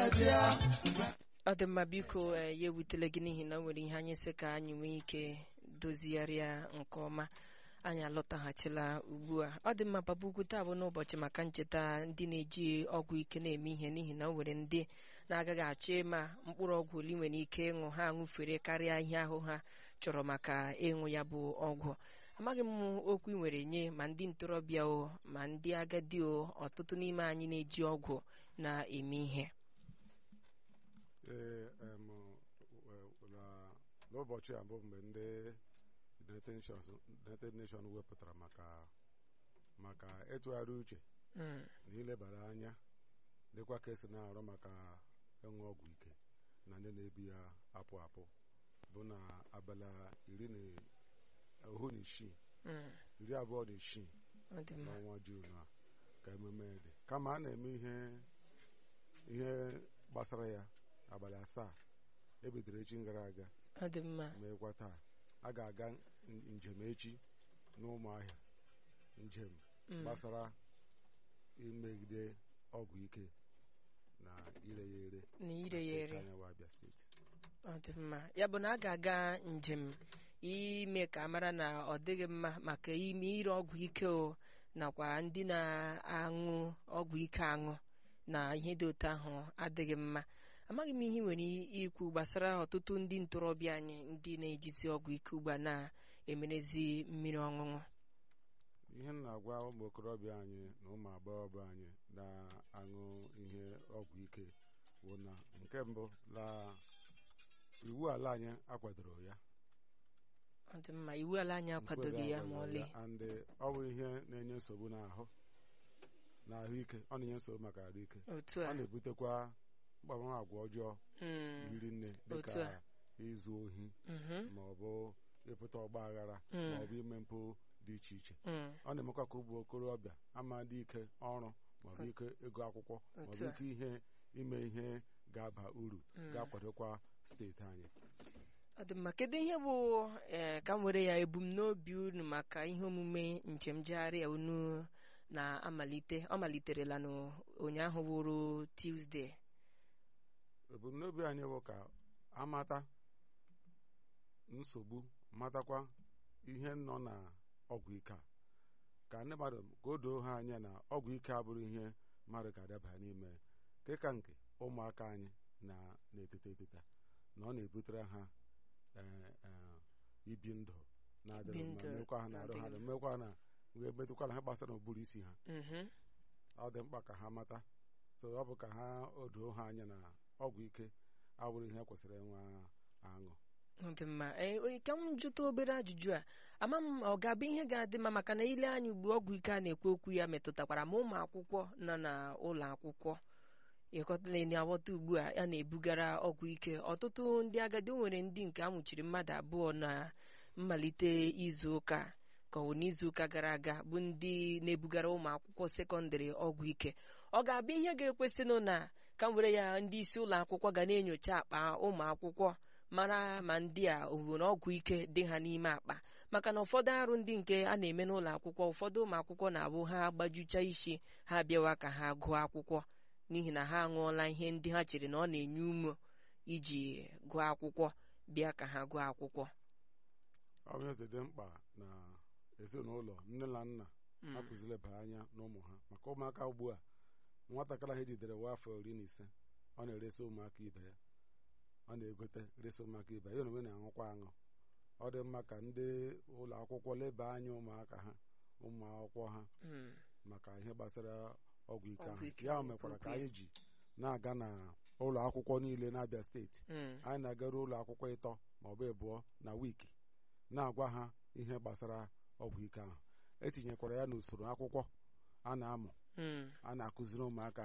ọ dị mma biko ya ewutele gị n'ihi na o nwere ihe anyị sị ka anyị nwee ike dozigharịa nke ọma. Anyị alọtaghachila ugbu a. Ọ dị mma papa ukwu, taa bụ n'ụbọchị maka ncheta ndị na-eji ọgwụ ike na-eme ihe, n'ihi na o nwere ndị na-agaghị achọ ịma mkpụrụ ọgwụ ole nwere ike ịṅụ, ha ṅụfere karịa ihe ahụ ha chọrọ maka ịṅụ ya bụ ọgwụ. Amaghị m okwu ị nwere nye ma ndị ntorobịa o ma ndị agadi o, ọtụtụ n'ime anyị na-eji ọgwụ na-eme ihe. N'ụbọchị a bụ mgbe ndị United Nations wepụtara maka ịtụgharị uche na ilebara anya dịkwa ka esi na-arụ maka ịṅụ ọgwụ ike na ndị na-ebi ya apụ apụ, bụ na abalị 16 n'ọnwa Juun a ka ememe dị, kama a na-eme ihe gbasara ya abalị 7 ebidoro echi gara aga meekwa taa. A ga-aga njem echi n'Ụmụahịa, njem gbasara imegide ọgwụ ike na ire ya ere Abia steeti. Ọ dị mma, ya bụ na a ga-aga njem ime ka mara na ọ dịghị mma maka ime ire ọgwụ ike o, nakwa ndị na-aṅụ ọgwụ ike aṅụ na ihe dị otu ahụ adịghị mma. Amaghị m ihe nwere ikwu gbasara ọtụtụ ndị ntorobịa anyị ndị na-ejizi ọgwụ ike ugbu a na-emerezi mmiri ọṅụṅụ. Ihe m na-agwa ụmụ okorobịa anyị na ụmụ agbọghọbịa anyị na-aṅụ ihe ọgwụ ike bụ na nke mbụ, iwu ala anyị akwadoro ya. Ọ dị mma, iwu ala anyị akwadoghị ya ma ọlị. Ọ bụ ihe na-enye nsogbu n'ahụike, ọ na-enye nsogbu maka ahụike. Ọ na-ebutekwa mkpamama agwa ọjọọ iri nne, dịka izu ohi ma ọ bụ ịpụta ọgba aghara ma ọ bụ ime mpụ dị iche iche. Ọ na-emekwa ka ụmụ okorobịa amadị ike ọrụ ma ọ bụ ike ego akwụkwọ ma ọ bụ ike ime ihe ga-aba uru ga-akwadokwa steeti anyị. Ọ dị mma, kedu ihe bụ ka m were ya ebumnobi unu maka ihe omume njem njegharị unu na-amalite? Ọ maliterela n'ụnyaahụ bụrụ Tuesday. Ebumnobi anyị bụ ka amata nsogbu, matakwa ihe nọ na ọgwụ ike a, ka ndị mmadụ ka o doo ha anya na ọgwụ ike abụrụ ihe mmadụ ga-adaba n'ime ka nke ụmụaka anyị na-eteta eteta, na ọ na-ebutere ha ibi ndụ na-adịrị mma, mekwa ha na-arụ ha, mekwa na ga-emetụkwala ha gbasara n'okpuru isi ha. Ọ dị mkpa ka ha mata, so ọ bụ ka ha doo ha anya na ọgwụ ike abụrụ ihe kwesịrị ịnwe aṅụ. Ọ dị mma, ka m jụta obere ajụjụ a, ama m ọ ga-abụ ihe ga-adị mma, maka na ile anya ugbu ọgwụ ike a na-ekwu okwu ya metụtakwara ma ụmụ akwụkwọ nọ n'ụlọ akwụkwọ. Ịkọtala na-aghọta ugbu a na-ebugara ọgwụ ike ọtụtụ ndị agadi. Nwere ndị nke amụchiri mmadụ 2 na mmalite izu ụka ka ọ n'izu ụka gara aga, bụ ndị na-ebugara ụmụ akwụkwọ sekọndịrị ọgwụ ike. Ọ ga-abụ ihe ga-ekwesịnụ na ka m were ya ndị isi ụlọ akwụkwọ ga na-enyocha akpa ụmụ akwụkwọ mara ma ndị a nwere ọgwụ ike dị ha n'ime akpa, maka na ụfọdụ arụ ndị nke a na-eme n'ụlọ akwụkwọ, ụfọdụ ụmụ akwụkwọ na-abụ ha gbajucha isi ha bịawa ka ha gụọ akwụkwọ, n'ihi na ha aṅụọla ihe ndị ha chere na ọ na-enye ume iji gụọ akwụkwọ, bịa ka ha gụọ akwụkwọ. Ọ bụ ihe dị mkpa na ezinụlọ, nne na nna akụzileba anya n'ụmụ ha, maka ụmụaka ugbu a nwatakịrị ha ejidere afọ 15 ọ na-eresi ụmụaka ibe ya, ọ na-egote resi ụmụaka ibe ya, onwe na-aṅụkwa aṅụ. Ọ dị mma ka ndị ụlọ akwụkwọ leba anya ụmụaka ha, ụmụ akwụkwọ ha maka ihe gbasara ọgwụ ike ahụ. Ya mekwara ka anyị ji na-aga na ụlọ akwụkwọ niile n'Abia steeti. Anyị na-agara ụlọ akwụkwọ 3 ma ọ bụ 2 na wiki na-agwa ha ihe gbasara ọgwụ ike ahụ. Etinyekwara ya n'usoro akwụkwọ a na-amụ, a na-akụziri ụmụaka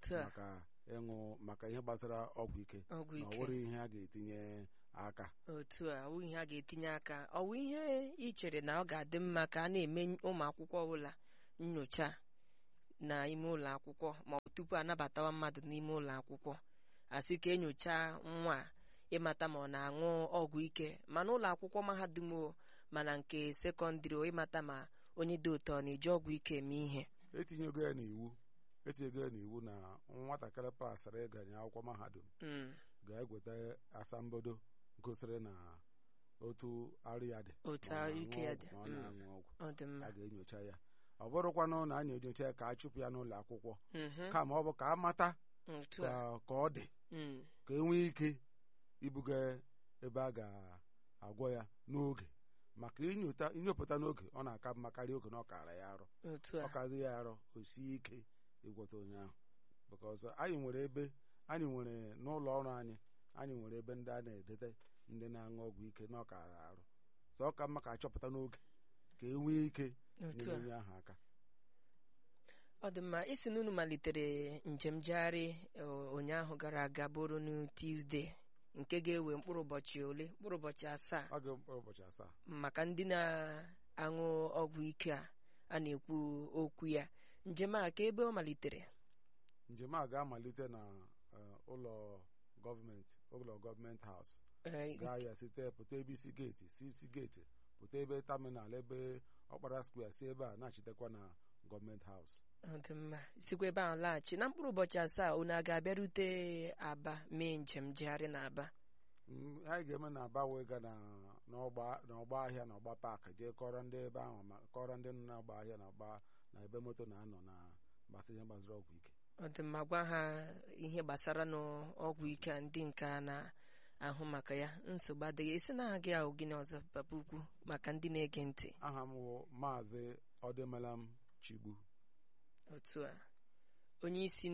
maka ihe gbasara ọgwụ ike, na ọ bụrụ ihe a ga-etinye aka. Otu a ọ ihe a ga-etinye aka. Ọ bụ ihe ị chere na ọ ga-adị mma ka a na-eme ụmụ akwụkwọ ọbụla nyocha n'ime ụlọ akwụkwọ, ma tupu anabatawa mmadụ n'ime ụlọ akwụkwọ, asị ka enyocha nwa ịmata ma ọ na-aṅụ ọgwụ ike, ma n'ụlọ akwụkwọ mahadum mana nke sekọndịrị, ịmata ma onye dị otu ọ na-eji ọgwụ ike eme ihe. Etinyego ya n'iwu etinyego n'iwu na nwatakịrị pasịrị ịganye akwụkwọ mahadum ga-egweta asambodo gosiri na otu arụ ya dị, otu arụ ike ya dị, ma ọ na-aṅụ ọgwụ, ọ dị mma. a ga-enyocha ya. Ọ bụrụkwanụ na a na-enyocha ya ka a chụpụ ya n'ụlọ akwụkwọ, kama ọ bụ ka a mata ka ọ dị, ka e nwee ike ibuga ebe a ga-agwọ ya n'oge, maka inyopụta n'oge ọ na-aka mma karịa oge na ọ kara ya arụ, ọ karịa ya arụ o sie ike ịgwọta onye ahụ. Maka ọzọ anyị nwere n'ụlọ ọrụ anyị nwere ebe ndị a na-edete ndị na-aṅụ ọgwụ ike na ọ kara arụ, so ọ ka mma ka achọpụta n'oge ka e nwee ike nyere onye ahụ aka. Ọ dị mma. Isi na unu malitere njem jegharị ụnyaahụ gara aga bụrụ na Tuesday, nke ga-ewe mkpụrụ ụbọchị ole? Mkpụrụ ụbọchị 7. Ọ ga mkpụrụ ụbọchị 7 maka ndị na-aṅụ ọgwụ ike a na-ekwu okwu ya. Njem a ka ebe ọ malitere? Njem a ga-amalite na ụlọ gọọmenti haus, gaa ya site pụta ebe isi geeti pụta ebe taminal, ebe ọkpara square, si ebe a na-achitekwa na gọọmenti haus. Ọ dị mma. Sikwa ebe ahụ laghachi. Na mkpụrụ ụbọchị 7 unu a ga-abịarute Aba mee njem jegharị na Aba? Anyị ga-eme na Aba wee ga n'ọgba ahịa na ọgba paakị jee kọrọ ndị ebe ahụ, ma kọrọ ndị nọ n'ọgba ahịa na ebe moto na-anọ na gbasara ihe gbasara ọgwụ ike. Ọ dị mma. Gwa ha ihe gbasara n'ọgwụ ike a, ndị nke a na-ahụ maka ya. Nsogbu adịghị. Isi na aha gị ahụ gịnị ọzọ, papa ukwu, maka ndị na-ege ntị? Aha m bụ Maazị Ọdịmalam Chigbu. Otu a, onye isi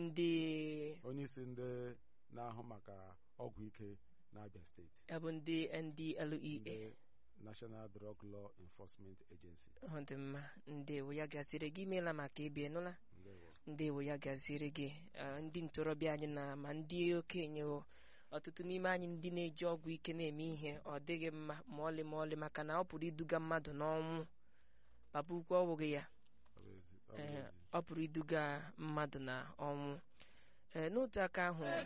ndị na-ahụ maka ọgwụ ike n'Abia steeti. Ya bụ ndị NDLEA, National Drug Law Enforcement Agency. Ọ dị mma. Ndewo, ya gaziri gị. Imeela maka ịbịa, nụla. Ndewo, ya gaziri gị. Ndị ntorobịa anyị na ma ndị okenye, ọtụtụ n'ime anyị ndị na-eji ọgwụ ike na-eme ihe ọ dịghị mma ma ọlị, maka na ọ pụrụ iduga mmadụ n'ọnwụ. Papa ukwu, ọ bụghị ya? Ọ pụrụ iduga mmadụ na ọnwụ. N'otu aka ahụ